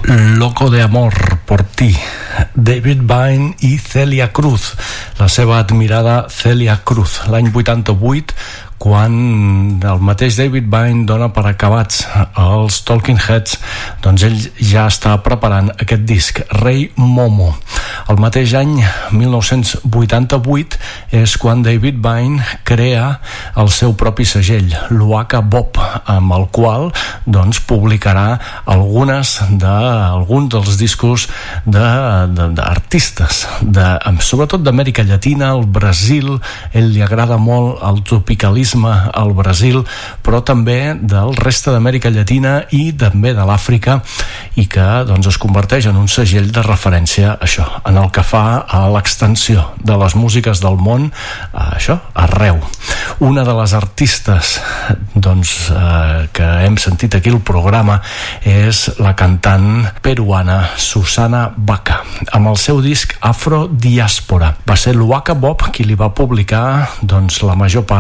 Loco de amor por ti, David Byrne i Celia Cruz, la seva admirada Celia Cruz, l'any 88, quan el mateix David Byrne dona per acabats els Talking Heads, doncs ell ja està preparant aquest disc, Rei Momo. El mateix any, 1988, és quan David Byrne crea el seu propi segell, l'Waka Bop, amb el qual doncs publicarà alguns dels discos d'artistes, sobretot d'Amèrica Llatina, el Brasil. Ell li agrada molt el tropicalisme al Brasil, però també del reste d'Amèrica Llatina i també de l'Àfrica, i que doncs es converteix en un segell de referència, això, en el que fa a l'extensió de les músiques del món, això, arreu. Una de les artistes doncs que hem sentit aquí al programa és la cantant peruana Susana Baca, amb el seu disc Afro Diàspora. Va ser l'Waka Bop qui li va publicar doncs la major part